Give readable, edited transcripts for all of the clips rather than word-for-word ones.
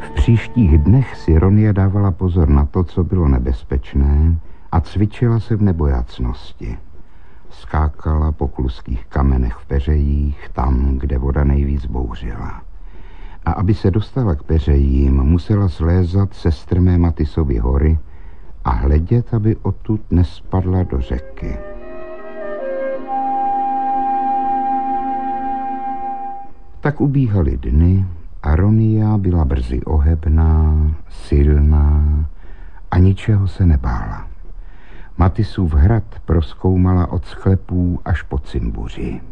V příštích dnech si Ronja dávala pozor na to, co bylo nebezpečné, a cvičila se v nebojacnosti. Skákala po kluských kamenech v peřejích, tam, kde voda nejvíc bouřila. A aby se dostala k peřejím, musela slézat se strmé Matysovy hory a hledět, aby odtud nespadla do řeky. Tak ubíhaly dny a Ronja byla brzy ohebná, silná a ničeho se nebála. Matysův hrad prozkoumala od sklepů až po cimbuři.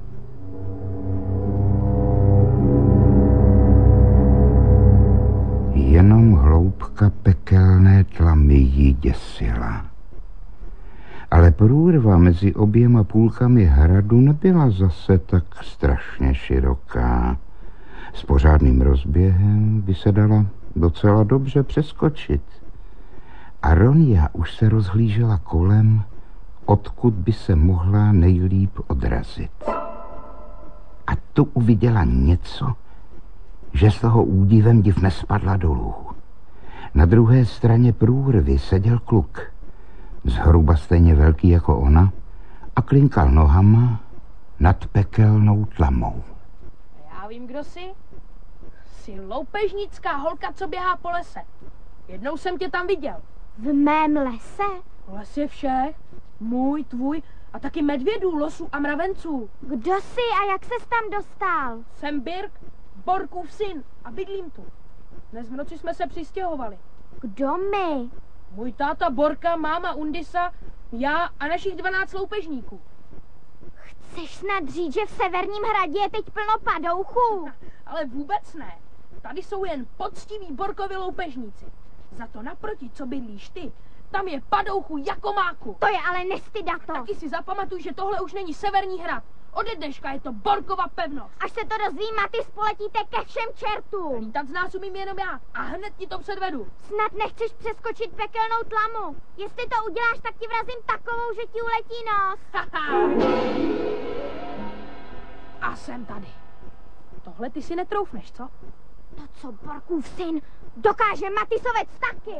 Jenom hloubka pekelné tlamy jí děsila. Ale průrva mezi oběma půlkami hradu nebyla zase tak strašně široká. S pořádným rozběhem by se dala docela dobře přeskočit. A Ronja už se rozhlížela kolem, odkud by se mohla nejlíp odrazit. A tu uviděla něco, že z toho údivem div nespadla dolů. Na druhé straně průrvy seděl kluk, zhruba stejně velký jako ona, a klinkal nohama nad pekelnou tlamou. Já vím, kdo jsi. Jsi loupežnická holka, co běhá po lese. Jednou jsem tě tam viděl. V mém lese? Les je všech. Můj, tvůj a taky medvědů, losů a mravenců. Kdo jsi a jak ses tam dostal? Jsem Birk, Borkův syn a bydlím tu. Dnes v noci jsme se přistěhovali. Kdo my? Můj táta Borka, máma Undisa, já a našich 12 loupežníků. Chceš snad říct, že v Severním hradě je teď plno padouchů? Ale vůbec ne. Tady jsou jen poctiví Borkovi loupežníci. Za to naproti, co bydlíš ty, tam je padouchů jako máku. To je ale nestydato. Taky si zapamatuj, že tohle už není Severní hrad. Ode dneška je to Borkova pevnost. Až se to dozví Matys, poletíte ke všem čertům. Lítat z nás umím jenom já a hned ti to předvedu. Snad nechceš přeskočit pekelnou tlamu. Jestli to uděláš, tak ti vrazím takovou, že ti uletí nos. A jsem tady. Tohle ty si netroufneš, co? To, co Borkův syn dokáže Matysovec taky.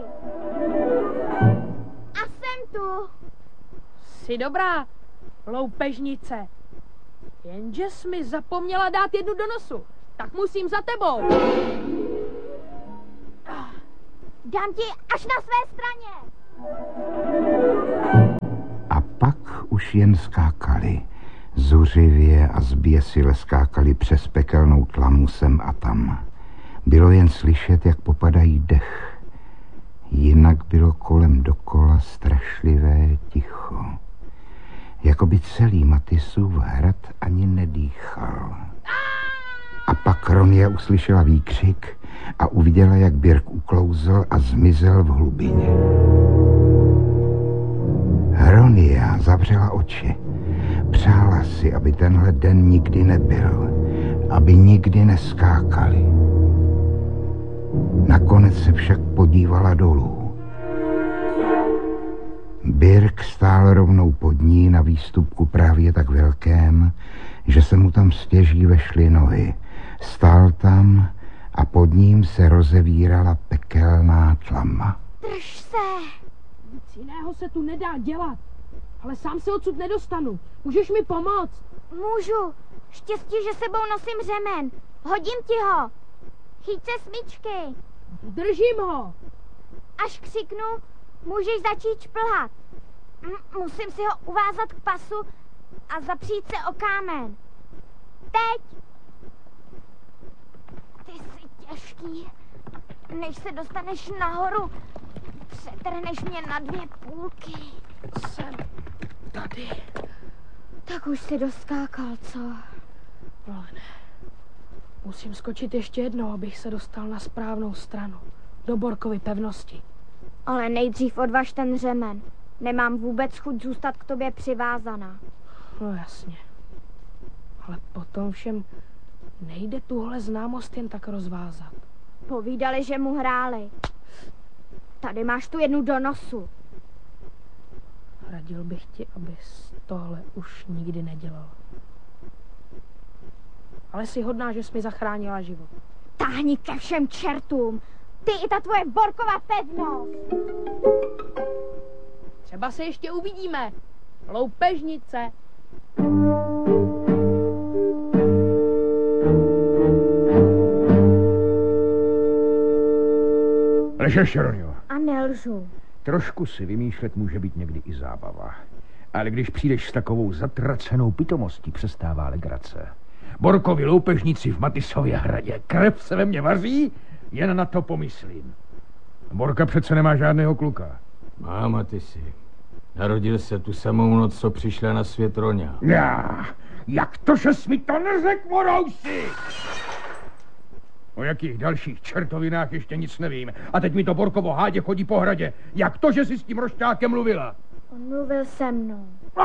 A jsem tu. Jsi dobrá, loupežnice. Jenže jsi mi zapomněla dát jednu do nosu. Tak musím za tebou. Dám ti až na své straně. A pak už jen skákali. Zuřivě a zběsile skákali přes pekelnou tlamu sem a tam. Bylo jen slyšet, jak popadají dech. Jinak bylo kolem dokola strašlivé ticho. Jakoby celý Matysův hrad ani nedýchal. A pak Ronja uslyšela výkřik a uviděla, jak Birk uklouzl a zmizel v hlubině. Ronja zavřela oči. Přála si, aby tenhle den nikdy nebyl, aby nikdy neskákali. Nakonec se však podívala dolů. Birk stál rovnou pod ní na výstupku právě tak velkém, že se mu tam stěží vešly nohy. Stál tam a pod ním se rozevírala pekelná tlama. Drž se! Nic jiného se tu nedá dělat. Ale sám se odsud nedostanu. Můžeš mi pomoct? Můžu. Štěstí, že sebou nosím řemen. Hodím ti ho. Chyť se smyčky. Držím ho. Až křiknu, můžeš začít šplhat. Musím si ho uvázat k pasu a zapřít se o kámen. Teď! Ty jsi těžký. Než se dostaneš nahoru, přetrhneš mě na 2 půlky. Jsem tady. Tak už si doskákal, co? Ale ne. Musím skočit ještě jednou, abych se dostal na správnou stranu. Do Borkovy pevnosti. Ale nejdřív odvaž ten řemen. Nemám vůbec chuť zůstat k tobě přivázaná. No jasně. Ale potom všem nejde tuhle známost jen tak rozvázat. Povídali, že mu hráli. Tady máš tu jednu do nosu. Radil bych ti, abys tohle už nikdy nedělal. Ale jsi hodná, že jsi mi zachránila život. Táhni ke všem čertům. Ty i ta tvoje Borkova pevnost. Třeba se ještě uvidíme. Loupežnice. Lžeš, Ronio. A nelžu. Trošku si vymýšlet může být někdy i zábava. Ale když přijdeš s takovou zatracenou pitomostí, přestává legrace. Borkovi loupežníci v Matisově hradě. Krev se ve mně vaří, jen na to pomyslím. Borka přece nemá žádného kluka. Má, Matisi. Narodil se tu samou noc, co přišla na svět Roňa. Já, jak to, že jsi mi to neřekl, Morousi? O jakých dalších čertovinách ještě nic nevím. A teď mi to Borkovo hádě chodí po hradě. Jak to, že jsi s tím rošťákem mluvila? On mluvil se mnou.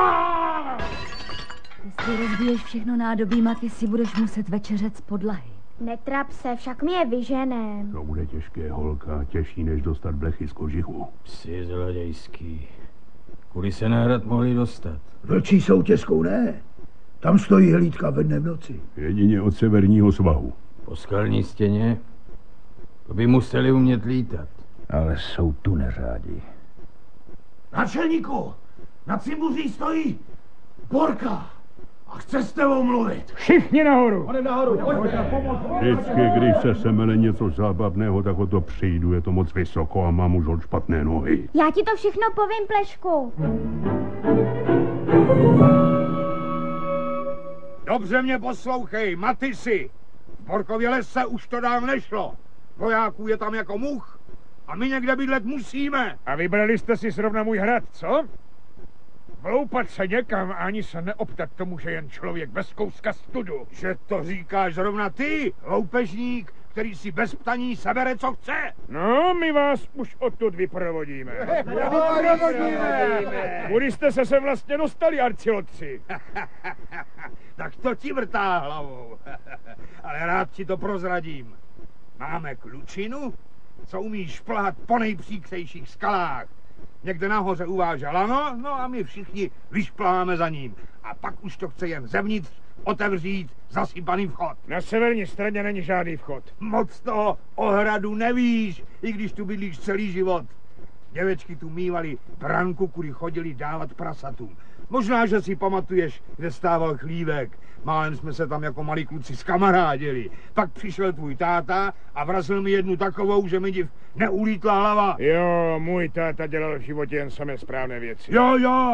Jestli rozbiješ všechno nádobí, Matisi, budeš muset večeřet z podlahy. Netrap se, však mi je vyženem. To bude těžké, holka, těžší, než dostat blechy z kožichu. Psi zlodějský. Kudy se na hrad mohli dostat? Vlčí soutězkou ne. Tam stojí hlídka ve dne v noci. Jedině od severního svahu. Po skalní stěně? To by museli umět lítat. Ale jsou tu neřádi. Náčelníku, na cimbuří stojí Borka a chce s tebou mluvit. Všichni nahoru! Vždycky, když se semele něco zábavného, tak o to přijdu. Je to moc vysoko a mám už od špatné nohy. Já ti to všechno povím, Plešku. Dobře mě poslouchej, Matisi. V Borkově lese už to dál nešlo. Vojáků je tam jako much a my někde bydlet musíme. A vybrali jste si zrovna můj hrad, co? Vloupat se někam a ani se neoptat tomu, že jen člověk bez kouska studu. Že to říkáš zrovna ty, loupežník, který si bez ptaní sebere, co chce. No, my vás už odtud vyprovodíme. Kudy jste se sem vlastně dostali, arciotci? Tak to ti vrtá hlavou. Ale rád ti to prozradím. Máme klučinu, co umí šplhat po nejpříkřejších skalách. Někde nahoře uváže lano, no a my všichni vyšpláme za ním. A pak už to chce jen zevnitř otevřít zasypaný vchod. Na severní straně není žádný vchod. Moc toho o hradu nevíš, i když tu bydlíš celý život. Děvečky tu mívali branku, kudy chodili dávat prasatům. Možná, že si pamatuješ, kde stával chlívek. Málem jsme se tam jako malí kluci skamarádili. Pak přišel tvůj táta a vrazil mi jednu takovou, že mi div neulítla hlava. Jo, můj táta dělal v životě jen samé správné věci. Jo,